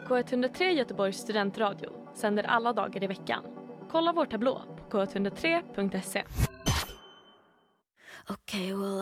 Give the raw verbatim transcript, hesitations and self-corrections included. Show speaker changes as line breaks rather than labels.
K ett noll tre Göteborgs studentradio sänder alla dagar i veckan. Kolla vår tablå på k ett noll tre punkt se.
Okay, well,